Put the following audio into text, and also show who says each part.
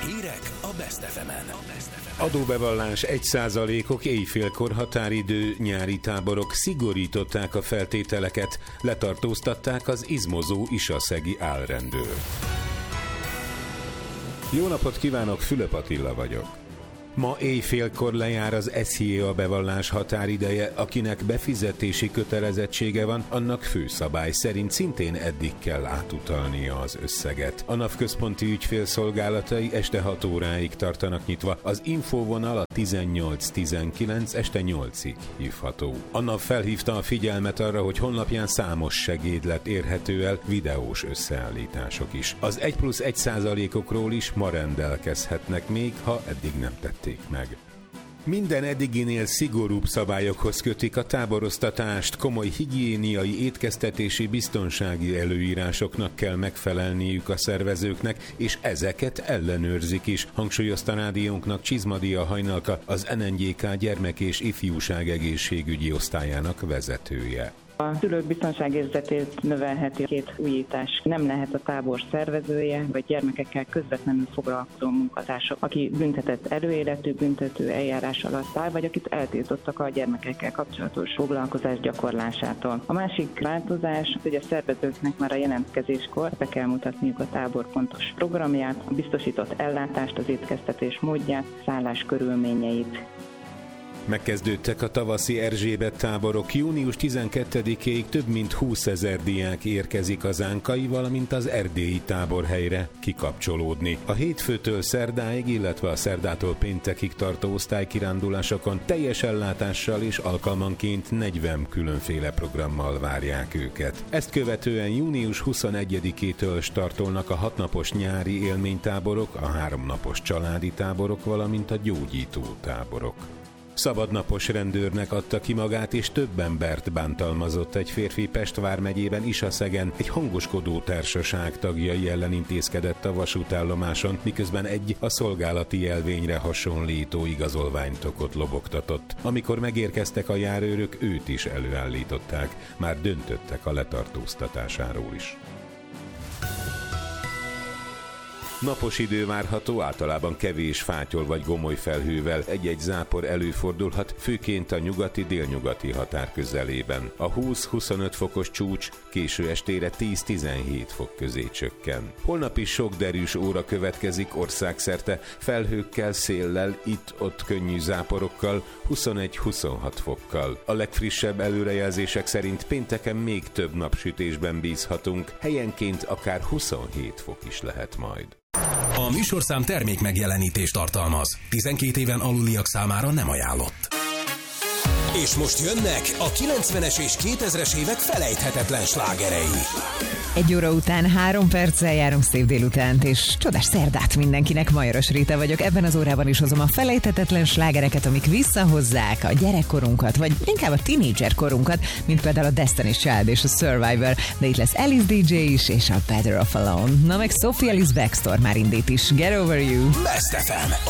Speaker 1: Hírek a Best FM-en.
Speaker 2: Adóbevallás 1%-ok, éjfélkor határidő, nyári táborok, szigorították a feltételeket, letartóztatták az izmozó isaszegi álrendőr. Jó napot kívánok, Fülöp Attila vagyok. Ma éjfélkor lejár az SZIA bevallás határideje, akinek befizetési kötelezettsége van, annak főszabály szerint szintén eddig kell átutalnia az összeget. A NAV központi ügyfélszolgálatai este 6 óráig tartanak nyitva, az infóvonal a 1819 este 8-ig hívható. A NAV felhívta a figyelmet arra, hogy honlapján számos segédlet érhető el, videós összeállítások is. Az 1+1%-okról is ma rendelkezhetnek még, ha eddig nem tették meg. Minden eddiginél szigorúbb szabályokhoz kötik a táboroztatást, komoly higiéniai, étkeztetési, biztonsági előírásoknak kell megfelelniük a szervezőknek, és ezeket ellenőrzik is, hangsúlyozta rádiónknak Csizmadia Hajnalka, az NNJK gyermek- és ifjúságegészségügyi osztályának vezetője.
Speaker 3: A szülők biztonságérzetét növelheti két újítás. Nem lehet a tábor szervezője, vagy gyermekekkel közvetlenül foglalkozó munkatársa, aki büntetett előéletű büntető eljárás alatt áll, vagy akit eltiltottak a gyermekekkel kapcsolatos foglalkozás gyakorlásától. A másik változás, hogy a szervezőknek már a jelentkezéskor be kell mutatniuk a tábor pontos programját, a biztosított ellátást, az étkeztetés módját, szállás körülményeit.
Speaker 2: Megkezdődtek a tavaszi Erzsébet táborok. Június 12-ig több mint 20 000 diák érkezik az Ánkai, valamint az erdélyi táborhelyre kikapcsolódni. A hétfőtől szerdáig, illetve a szerdától péntekig tartó osztálykirándulásokon teljes ellátással és alkalmanként 40 különféle programmal várják őket. Ezt követően június 21-től startolnak a 6 napos nyári élménytáborok, a 3 napos családi táborok, valamint a gyógyító táborok. Szabadnapos rendőrnek adta ki magát, és több embert bántalmazott egy férfi Pest vármegyében, Isaszegen. Egy hangoskodó társaság tagjai ellen intézkedett a vasútállomáson, miközben egy a szolgálati jelvényre hasonlító igazolványtokot lobogtatott. Amikor megérkeztek a járőrök, őt is előállították. Már döntöttek a letartóztatásáról is. Napos idő várható, általában kevés fátyol vagy gomoly felhővel, egy-egy zápor előfordulhat, főként a nyugati-délnyugati határ közelében. A 20-25 fokos csúcs késő estére 10-17 fok közé csökken. Holnap is sok derűs óra következik országszerte, felhőkkel, széllel, itt-ott könnyű záporokkal, 21-26 fokkal. A legfrissebb előrejelzések szerint pénteken még több napsütésben bízhatunk, helyenként akár 27 fok is lehet majd.
Speaker 1: A műsorszám termék megjelenítést tartalmaz. 12 éven aluliak számára nem ajánlott. És most jönnek a 90-es és 2000-es évek felejthetetlen slágerei.
Speaker 4: 1 óra után 3 perccel járunk szép délutánt, és csodás szerdát mindenkinek. Majoros Réta vagyok. Ebben az órában is hozom a felejthetetlen slágereket, amik visszahozzák a gyerekkorunkat, vagy inkább a tínédzser korunkat, mint például a Destiny's Child és a Survivor, de itt lesz Alice DJ is, és a Better Off Alone. Na meg Sophie Ellis Bextor már indít is. Get Over You.
Speaker 1: Best FM.